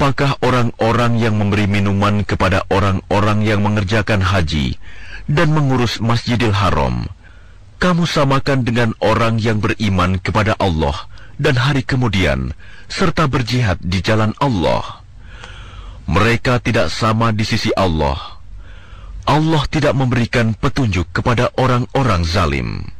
apakah orang-orang yang memberi minuman kepada orang-orang yang mengerjakan haji dan mengurus Masjidil Haram, kamu samakan dengan orang yang beriman kepada Allah dan hari kemudian, serta berjihad di jalan Allah? Mereka tidak sama di sisi Allah. Allah tidak memberikan petunjuk kepada orang-orang zalim.